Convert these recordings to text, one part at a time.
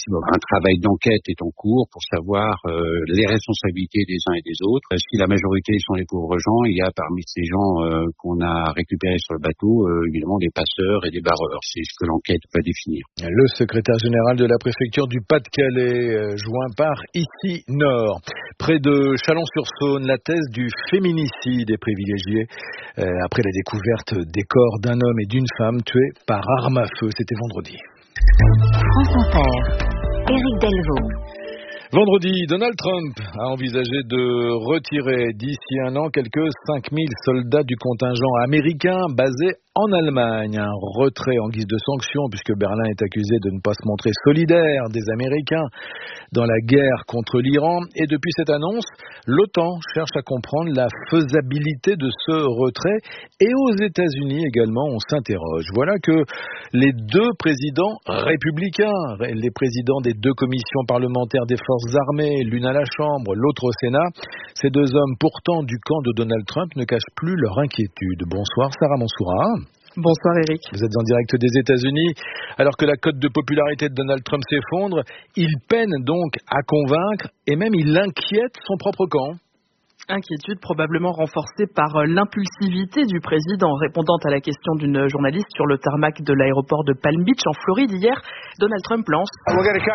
maximum. Un travail d'enquête est en cours pour savoir les responsabilités des uns et des autres. Si la majorité sont les pauvres gens, il y a parmi ces gens qu'on a récupérés sur le bateau, évidemment des passeurs et des barreurs. C'est ce que l'enquête va définir. Le secrétaire général de la préfecture du Pas-de-Calais, joint par Ici Nord. Près de Chalon-sur-Saône, la thèse du féminicide est privilégiée après la découverte des corps d'un homme et d'une femme tués par arme à feu. C'était vendredi. France Inter, Éric Delvaux. Vendredi, Donald Trump a envisagé de retirer d'ici un an quelques 5000 soldats du contingent américain basé en Allemagne. Un retrait en guise de sanction puisque Berlin est accusé de ne pas se montrer solidaire des Américains dans la guerre contre l'Iran. Et depuis cette annonce, l'OTAN cherche à comprendre la faisabilité de ce retrait. Et aux États-Unis également, on s'interroge. Voilà que les deux présidents républicains, les présidents des deux commissions parlementaires des forces armées, l'une à la Chambre, l'autre au Sénat, ces deux hommes pourtant du camp de Donald Trump ne cachent plus leur inquiétude. Bonsoir Sarah Mansoura. Bonsoir Eric. Vous êtes en direct des États-Unis. Alors que la cote de popularité de Donald Trump s'effondre, il peine donc à convaincre et même il inquiète son propre camp. Inquiétude probablement renforcée par l'impulsivité du président. Répondant à la question d'une journaliste sur le tarmac de l'aéroport de Palm Beach en Floride hier, Donald Trump lance «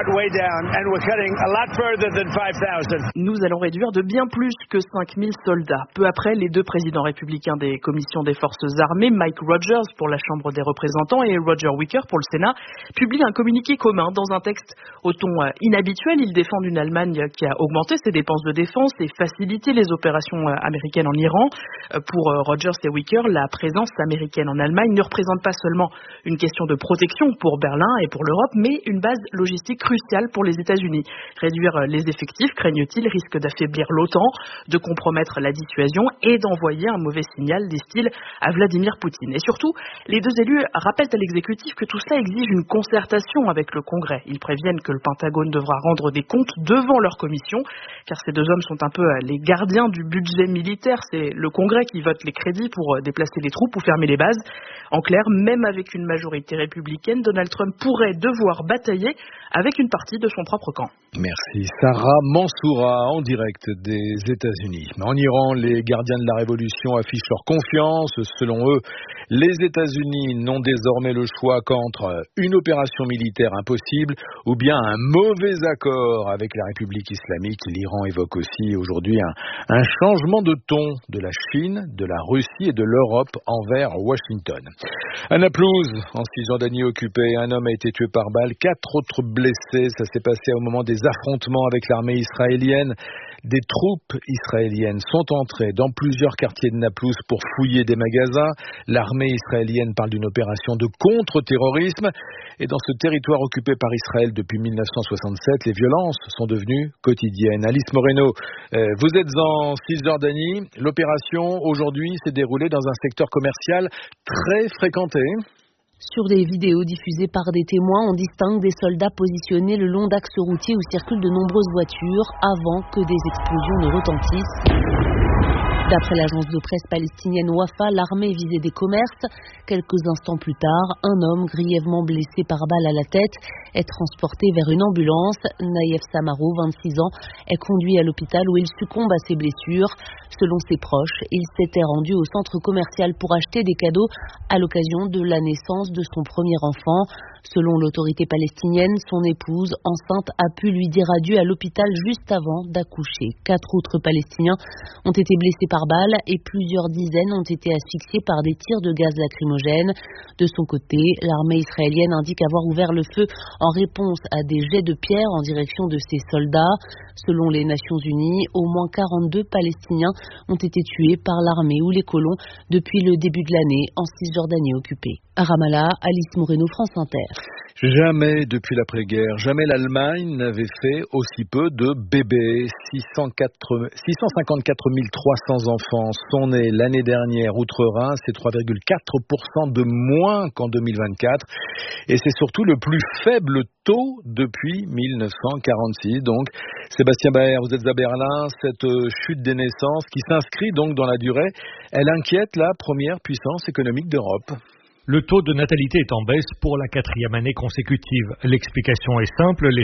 Nous allons réduire de bien plus que 5000 soldats ». Peu après, les deux présidents républicains des commissions des forces armées, Mike Rogers pour la Chambre des représentants et Roger Wicker pour le Sénat, publient un communiqué commun. Dans un texte au ton inhabituel, ils défendent une Allemagne qui a augmenté ses dépenses de défense et facilité les opérations américaines en Iran. Pour Rogers et Wicker, la présence américaine en Allemagne ne représente pas seulement une question de protection pour Berlin et pour l'Europe, mais une base logistique cruciale pour les États-Unis. Réduire les effectifs, craignent-ils, risque d'affaiblir l'OTAN, de compromettre la dissuasion et d'envoyer un mauvais signal, disent-ils, à Vladimir Poutine. Et surtout, les deux élus rappellent à l'exécutif que tout cela exige une concertation avec le Congrès. Ils préviennent que le Pentagone devra rendre des comptes devant leur commission, car ces deux hommes sont un peu les gardiens du budget militaire. C'est le Congrès qui vote les crédits pour déplacer les troupes ou fermer les bases. En clair, même avec une majorité républicaine, Donald Trump pourrait devoir batailler avec une partie de son propre camp. Merci Sarah Mansoura en direct des États-Unis. En Iran, les gardiens de la révolution affichent leur confiance. Selon eux, les États-Unis n'ont désormais le choix qu'entre une opération militaire impossible ou bien un mauvais accord avec la République islamique. L'Iran évoque aussi aujourd'hui un changement de ton de la Chine, de la Russie et de l'Europe envers Washington. À Naplouse, en Cisjordanie occupée, un homme a été tué par balle, 4 autres blessés. Ça s'est passé au moment des affrontements avec l'armée israélienne. Des troupes israéliennes sont entrées dans plusieurs quartiers de Naplouse pour fouiller des magasins. L'armée israélienne parle d'une opération de contre-terrorisme. Et dans ce territoire occupé par Israël depuis 1967, les violences sont devenues quotidiennes. Alice Moreno, vous êtes en Cisjordanie. L'opération aujourd'hui s'est déroulée dans un secteur commercial très fréquenté. Sur des vidéos diffusées par des témoins, on distingue des soldats positionnés le long d'axes routiers où circulent de nombreuses voitures avant que des explosions ne retentissent. D'après l'agence de presse palestinienne Wafa, l'armée visait des commerces. Quelques instants plus tard, un homme grièvement blessé par balle à la tête est transporté vers une ambulance. Naïef Samaro, 26 ans, est conduit à l'hôpital où il succombe à ses blessures. Selon ses proches, il s'était rendu au centre commercial pour acheter des cadeaux à l'occasion de la naissance de son premier enfant. Selon l'autorité palestinienne, son épouse, enceinte, a pu lui dire adieu à l'hôpital juste avant d'accoucher. 4 autres Palestiniens ont été blessés par balle et plusieurs dizaines ont été asphyxiés par des tirs de gaz lacrymogène. De son côté, l'armée israélienne indique avoir ouvert le feu en réponse à des jets de pierre en direction de ses soldats. Selon les Nations Unies, au moins 42 Palestiniens ont été tués par l'armée ou les colons depuis le début de l'année en Cisjordanie occupée. À Ramallah, Alice Moreno, France Inter. Jamais depuis l'après-guerre, jamais l'Allemagne n'avait fait aussi peu de bébés. 654 300 enfants sont nés l'année dernière outre-Rhin, c'est 3,4% de moins qu'en 2024. Et c'est surtout le plus faible taux depuis 1946. Donc, Sébastien Baer, vous êtes à Berlin, cette chute des naissances qui s'inscrit donc dans la durée, elle inquiète la première puissance économique d'Europe. Le taux de natalité est en baisse pour la 4e année consécutive. L'explication est simple, les